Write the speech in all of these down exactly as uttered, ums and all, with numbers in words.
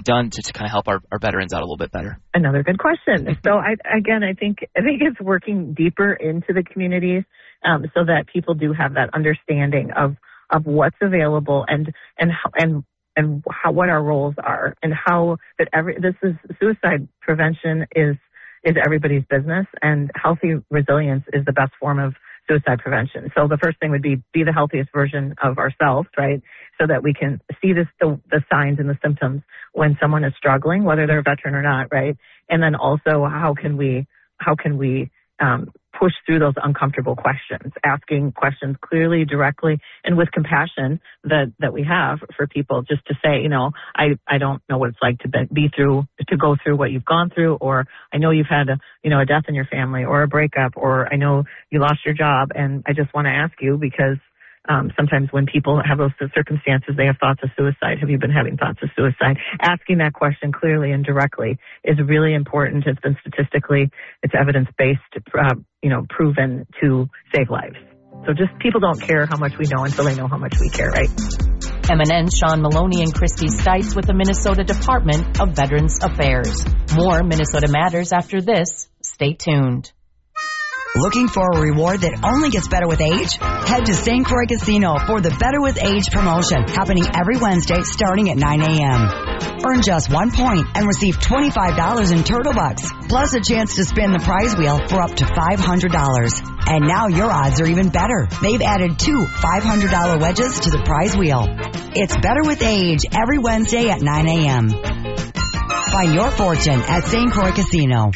done to, to kind of help our, our veterans out a little bit better? Another good question. So I, again, I think I think it's working deeper into the communities um, so that people do have that understanding of, of what's available and and how, and and how what our roles are and how that every this is suicide prevention is is everybody's business, and healthy resilience is the best form of suicide prevention. So the first thing would be be the healthiest version of ourselves, right? So that we can see this, the, the signs and the symptoms when someone is struggling, whether they're a veteran or not, right? And then also how can we, how can we um, push through those uncomfortable questions, asking questions clearly, directly, and with compassion that, that we have for people, just to say, you know, I, I don't know what it's like to be through, to go through what you've gone through, or I know you've had a, you know, a death in your family or a breakup, or I know you lost your job, and I just want to ask you because Um, sometimes when people have those circumstances, they have thoughts of suicide. Have you been having thoughts of suicide? Asking that question clearly and directly is really important. It's been statistically, it's evidence-based, uh, you know, proven to save lives. So just people don't care how much we know until they know how much we care, right? M N N's Sean Maloney and Christy Stites with the Minnesota Department of Veterans Affairs. More Minnesota Matters after this. Stay tuned. Looking for a reward that only gets better with age? Head to Saint Croix Casino for the Better with Age promotion, happening every Wednesday starting at nine a.m. Earn just one point and receive twenty-five dollars in Turtle Bucks, plus a chance to spin the prize wheel for up to five hundred dollars. And now your odds are even better. They've added two five hundred dollars wedges to the prize wheel. It's Better with Age every Wednesday at nine a.m. Find your fortune at Saint Croix Casino.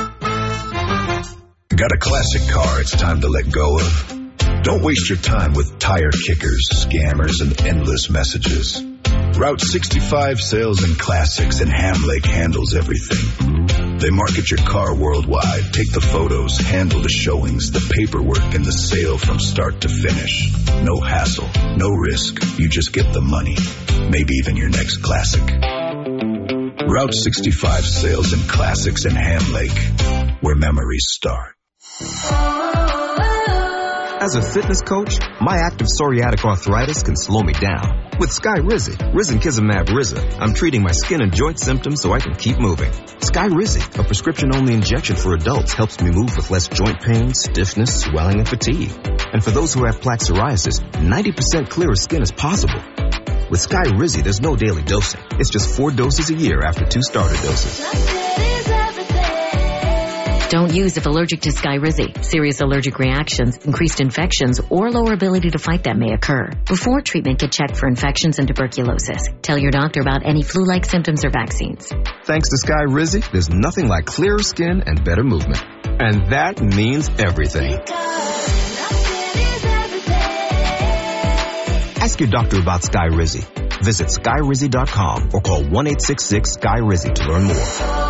Got a classic car it's time to let go of? Don't waste your time with tire kickers, scammers, and endless messages. Route sixty-five Sales and Classics in Ham Lake handles everything. They market your car worldwide, take the photos, handle the showings, the paperwork, and the sale from start to finish. No hassle, no risk. You just get the money. Maybe even your next classic. Route sixty-five Sales and Classics in Ham Lake, where memories start. As a fitness coach, my active psoriatic arthritis can slow me down. With Skyrizi, Risankizumab Riza, I'm treating my skin and joint symptoms so I can keep moving. Skyrizi, a prescription-only injection for adults, helps me move with less joint pain, stiffness, swelling, and fatigue. And for those who have plaque psoriasis, ninety percent clearer skin is possible. With Skyrizi, there's no daily dosing. It's just four doses a year after two starter doses. Don't use if allergic to Skyrizi. Serious allergic reactions, increased infections, or lower ability to fight them may occur. Before treatment, get checked for infections and tuberculosis. Tell your doctor about any flu-like symptoms or vaccines. Thanks to Skyrizi, there's nothing like clearer skin and better movement. And that means everything. Ask your doctor about Skyrizi. Visit Skyrizi dot com or call one eight six six Sky Rizi to learn more.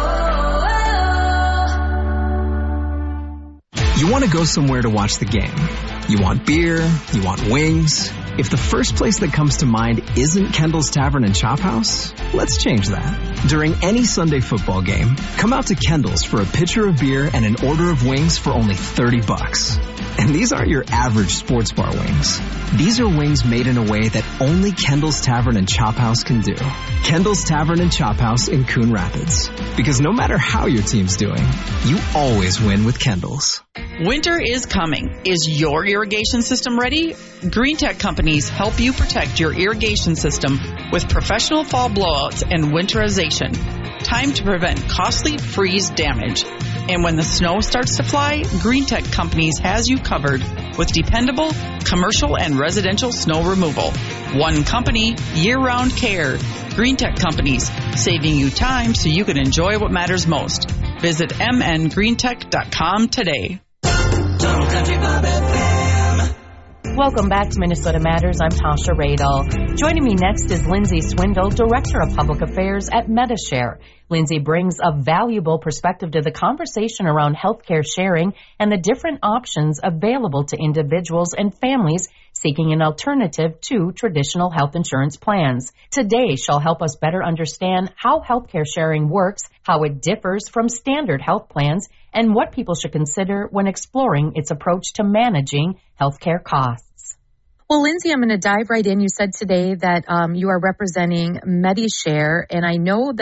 You want to go somewhere to watch the game. You want beer, you want wings. If the first place that comes to mind isn't Kendall's Tavern and Chop House, let's change that. During any Sunday football game, come out to Kendall's for a pitcher of beer and an order of wings for only thirty bucks. And these aren't your average sports bar wings. These are wings made in a way that only Kendall's Tavern and Chop House can do. Kendall's Tavern and Chop House in Coon Rapids. Because no matter how your team's doing, you always win with Kendall's. Winter is coming. Is your irrigation system ready? Green Tech companies help you protect your irrigation system with professional fall blowouts and winterization. Time to prevent costly freeze damage. And when the snow starts to fly, Green Tech Companies has you covered with dependable commercial and residential snow removal. One company, year-round care. Green Tech Companies, saving you time so you can enjoy what matters most. Visit m n green tech dot com today. Welcome back to Minnesota Matters. I'm Tasha Radel. Joining me next is Lindsay Swindle, Director of Public Affairs at Medi-Share. Lindsay brings a valuable perspective to the conversation around healthcare sharing and the different options available to individuals and families seeking an alternative to traditional health insurance plans. Today, she'll help us better understand how healthcare sharing works, how it differs from standard health plans, and what people should consider when exploring its approach to managing healthcare costs. Well, Lindsay, I'm going to dive right in. You said today that um, you are representing Medi-Share, and I know that